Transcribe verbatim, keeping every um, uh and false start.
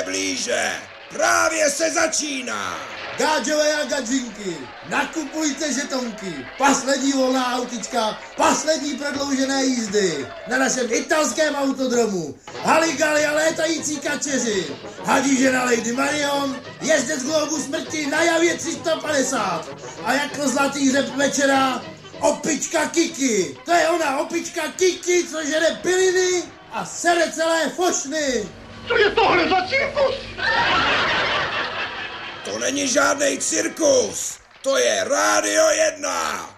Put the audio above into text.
blíže. Právě se začíná. Gáďové a gadžinky, nakupujte žetonky, poslední volná autička, poslední prodloužené jízdy na našem italském autodromu. Haligali a létající kačeři, hadížena Lady Marion, jezdec globu smrti na Javě tři sta padesát a jako zlatý řep večera opička Kiki. To je ona, opička Kiki, co žere piliny a sere celé fošny. Co je tohle za cirkus? To není žádnej cirkus, to je Rádio jedna.